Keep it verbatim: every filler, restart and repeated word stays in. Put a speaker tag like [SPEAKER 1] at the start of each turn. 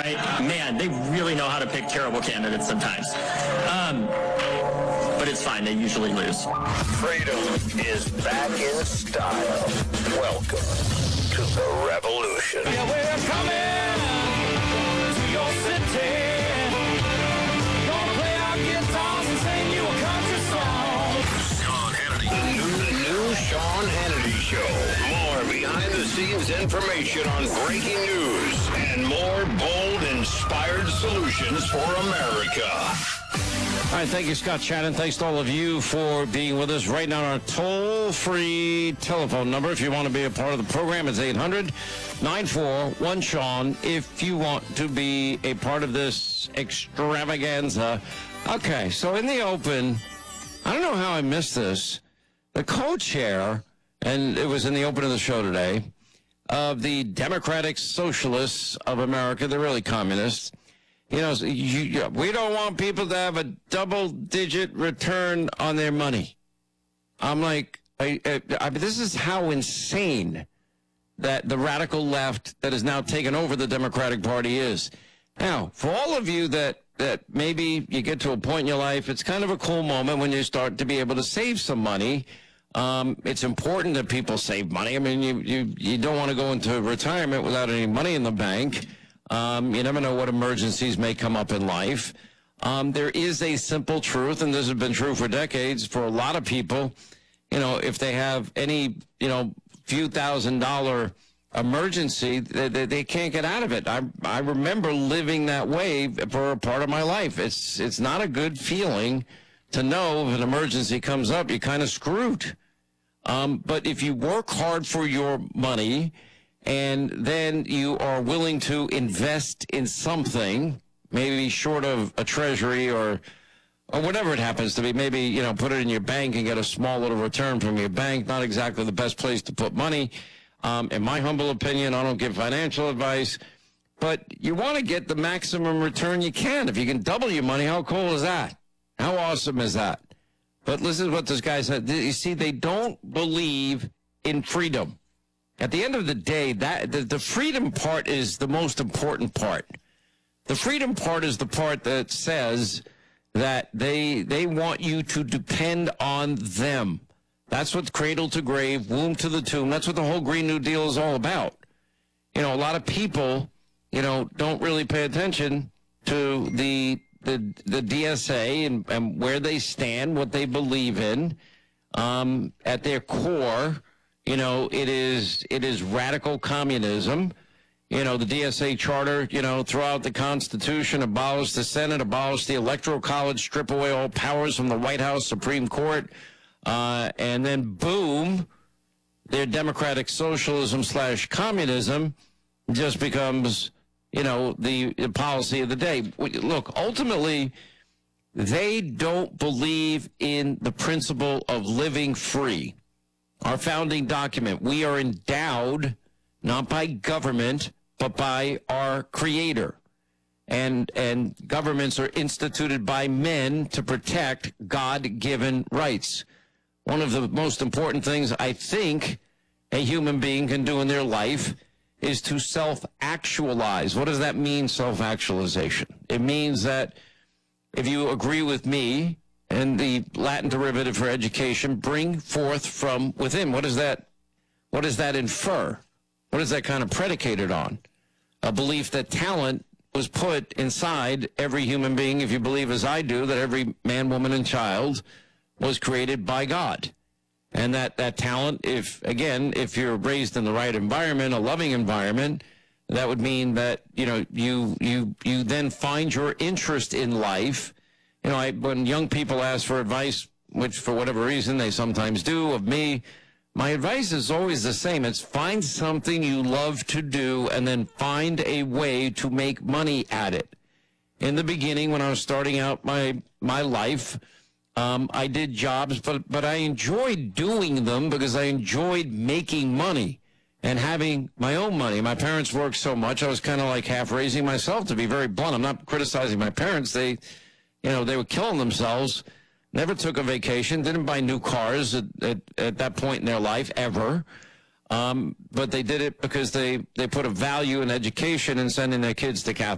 [SPEAKER 1] right? Man, they really know how to pick terrible candidates sometimes. Um, but it's fine. They usually lose.
[SPEAKER 2] Freedom is back in style. Welcome to the revolution.
[SPEAKER 3] Yeah, we're coming to your city. Gonna play our guitars and sing you a country song.
[SPEAKER 2] Sean Hannity. The new, the new Sean Hannity Show. More behind-the-scenes information on breaking news and more bold, inspired solutions for America.
[SPEAKER 4] All right, thank you, Scott Shannon. Thanks to all of you for being with us. Right now, our toll-free telephone number, if you want to be a part of the program, is eight hundred, nine four one, Sean. If you want to be a part of this extravaganza. Okay, so in the open, I don't know how I missed this. The co-chair, and it was in the open of the show today, of the Democratic Socialists of America, they're really communists. You know, you, you, we don't want people to have a double-digit return on their money. I'm like, I, I, I, this is how insane that the radical left that has now taken over the Democratic Party is. Now, for all of you that, that maybe you get to a point in your life, it's kind of a cool moment when you start to be able to save some money. Um, it's important that people save money. I mean, you, you, you don't want to go into retirement without any money in the bank. Um, you never know what emergencies may come up in life. Um, there is a simple truth, and this has been true for decades, for a lot of people. You know, if they have any, you know, few thousand dollar emergency, they, they, they can't get out of it. I, I remember living that way for a part of my life. It's, it's not a good feeling to know if an emergency comes up, you're kind of screwed. Um, but if you work hard for your money, and then you are willing to invest in something, maybe short of a treasury or or whatever it happens to be. Maybe, you know, put it in your bank and get a small little return from your bank. Not exactly the best place to put money. Um, in my humble opinion, I don't give financial advice. But you want to get the maximum return you can. If you can double your money, how cool is that? How awesome is that? But listen to what this guy said. You see, they don't believe in freedom. At the end of the day, that the, the freedom part is the most important part. The freedom part is the part that says that they they want you to depend on them. That's what cradle to grave, womb to the tomb. That's what the whole Green New Deal is all about. You know, a lot of people, you know, don't really pay attention to the the, the D S A and, and where they stand, what they believe in. Um, at their core, you know, it is it is radical communism. You know, the D S A charter, you know, throw out the Constitution, abolish the Senate, abolish the Electoral College, strip away all powers from the White House, Supreme Court, uh, and then boom, their democratic socialism slash communism just becomes, you know, the, the policy of the day. Look, ultimately, they don't believe in the principle of living free. Our founding document, we are endowed not by government, but by our Creator. And, and governments are instituted by men to protect God-given rights. One of the most important things I think a human being can do in their life is to self-actualize. What does that mean, self-actualization? It means that if you agree with me, and the Latin derivative for education, bring forth from within. What does that, what does that infer? What is that kind of predicated on? A belief that talent was put inside every human being, if you believe as I do, that every man, woman, and child was created by God. And that, that talent, if, again, if you're raised in the right environment, a loving environment, that would mean that, you know, you, you, you then find your interest in life. You know, I, when young people ask for advice, which for whatever reason they sometimes do, of me, my advice is always the same. It's find something you love to do and then find a way to make money at it. In the beginning, when I was starting out my, my life, um, I did jobs, but, but I enjoyed doing them because I enjoyed making money and having my own money. My parents worked so much, I was kind of like half raising myself, to be very blunt. I'm not criticizing my parents. They... You know, they were killing themselves, never took a vacation, didn't buy new cars at, at, at that point in their life, ever. Um, but they did it because they, they put a value in education and sending their kids to Catholic